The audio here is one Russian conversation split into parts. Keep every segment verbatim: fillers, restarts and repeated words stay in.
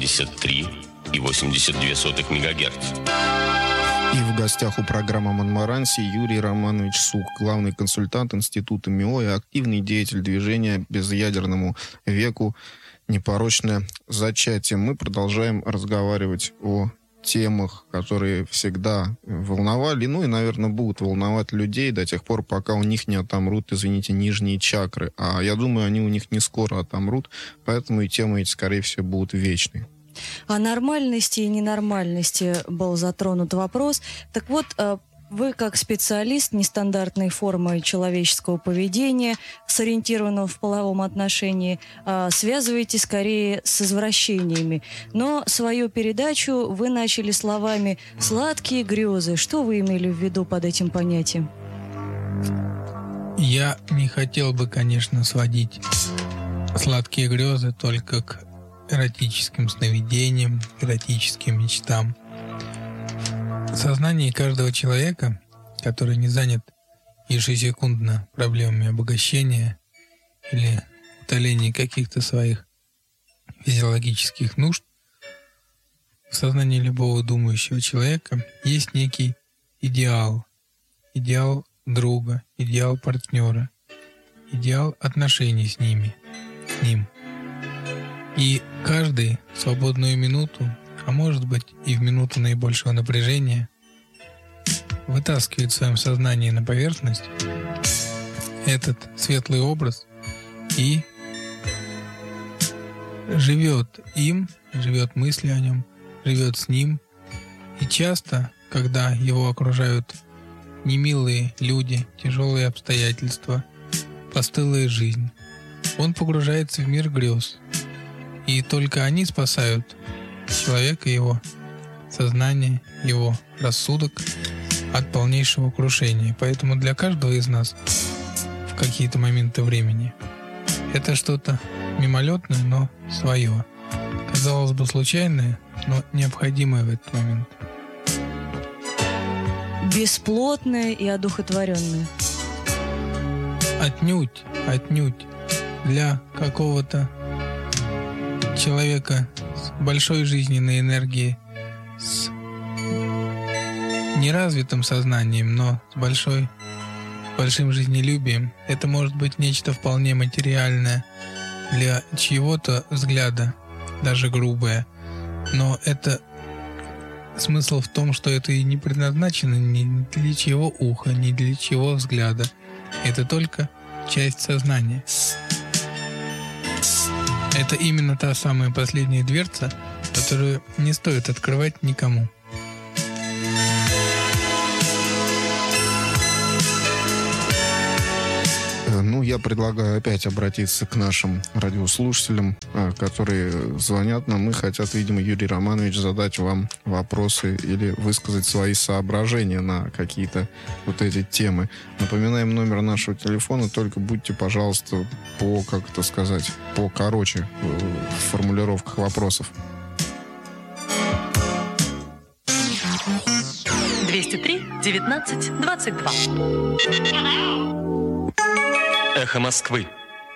семьдесят три и восемьдесят две сотых мегагерц. И в гостях у программы «Монмаранси» Юрий Романович Сук, главный консультант Института МИО и активный деятель движения «Безъядерному веку. Непорочное зачатие». Мы продолжаем разговаривать о темах, которые всегда волновали, ну и, наверное, будут волновать людей до тех пор, пока у них не отомрут, извините, нижние чакры. А я думаю, они у них не скоро отомрут, поэтому и темы эти, скорее всего, будут вечны. О нормальности и ненормальности был затронут вопрос. Так вот, вы как специалист нестандартной формы человеческого поведения, сориентированного в половом отношении, связываете скорее с извращениями. Но свою передачу вы начали словами «сладкие грезы». Что вы имели в виду под этим понятием? Я не хотел бы, конечно, сводить сладкие грезы только к эротическим сновидениям, эротическим мечтам. В сознании каждого человека, который не занят ежесекундно проблемами обогащения или утоления каких-то своих физиологических нужд, в сознании любого думающего человека есть некий идеал. Идеал друга, идеал партнера, идеал отношений с ними, с ним. И каждый в свободную минуту, а может быть и в минуту наибольшего напряжения, вытаскивает в своем сознании на поверхность этот светлый образ и живет им, живет мыслью о нем, живет с ним. И часто, когда его окружают немилые люди, тяжелые обстоятельства, постылая жизнь, он погружается в мир грез. И только они спасают человека, его сознание, его рассудок от полнейшего крушения. Поэтому для каждого из нас в какие-то моменты времени это что-то мимолетное, но свое. Казалось бы, случайное, но необходимое в этот момент. Бесплотное и одухотворенное. Отнюдь, отнюдь. Для какого-то человека с большой жизненной энергией, с неразвитым сознанием, но с большой, большим жизнелюбием, это может быть нечто вполне материальное, для чьего-то взгляда, даже грубое. Но это смысл в том, что это и не предназначено ни для чьего уха, ни для чьего взгляда. Это только часть сознания. Это именно та самая последняя дверца, которую не стоит открывать никому. Ну, я предлагаю опять обратиться к нашим радиослушателям, которые звонят нам и хотят, видимо, Юрий Романович, задать вам вопросы или высказать свои соображения на какие-то вот эти темы. Напоминаем номер нашего телефона, только будьте, пожалуйста, по, как это сказать, покороче в формулировках вопросов. двести три девятнадцать двадцать два. Эхо Москвы.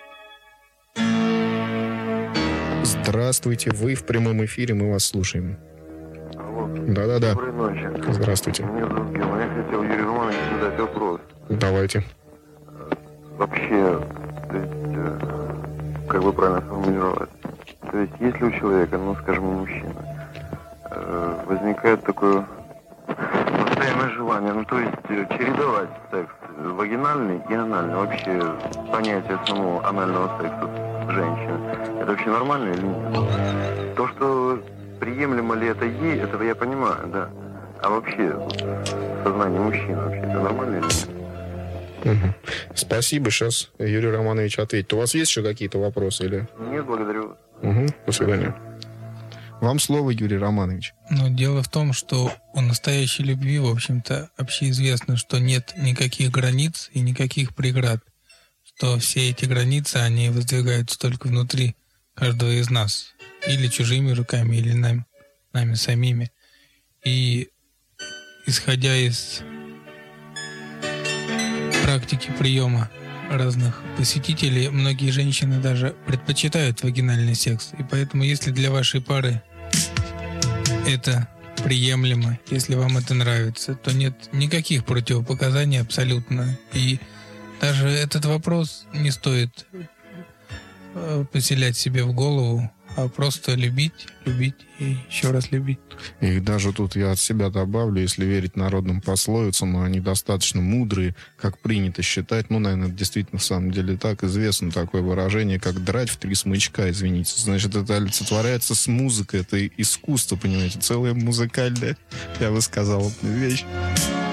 Здравствуйте, вы в прямом эфире, мы вас слушаем. Алло. Да-да-да. Доброй ночи. Здравствуйте. Меня зовут Георгий. Я хотел Юрию Романовичу задать вопрос. Давайте. Вообще, то есть, как бы правильно сформулировать? То есть, если у человека, ну, скажем, у мужчины, возникает такое постоянное желание, ну, то есть, чередовать секс вагинальный и анальный, вообще понятие самого анального секса женщины, это вообще нормально или нет? То, что приемлемо ли это ей, этого я понимаю, да. А вообще, сознание мужчины вообще, это нормально или нет? Угу. Спасибо, сейчас Юрий Романович ответит. У вас есть еще какие-то вопросы? Или? Нет, благодарю. Угу. До свидания. Вам слово, Юрий Романович. Но дело в том, что у настоящей любви, в общем-то, общеизвестно, что нет никаких границ и никаких преград. Что все эти границы, они воздвигаются только внутри каждого из нас. Или чужими руками, или нами, нами самими. И исходя из практики приема разных посетителей, многие женщины даже предпочитают вагинальный секс. И поэтому, если для вашей пары это приемлемо, если вам это нравится, то нет никаких противопоказаний абсолютно. И даже этот вопрос не стоит э, поселять себе в голову, а просто любить, любить и еще раз любить. И даже тут я от себя добавлю, если верить народным пословицам, они достаточно мудрые, как принято считать. Ну, наверное, это действительно в самом деле так. Известно такое выражение, как драть в три смычка, извините. Значит, это олицетворяется с музыкой, это искусство, понимаете, целая музыкальная, я бы сказал, вещь.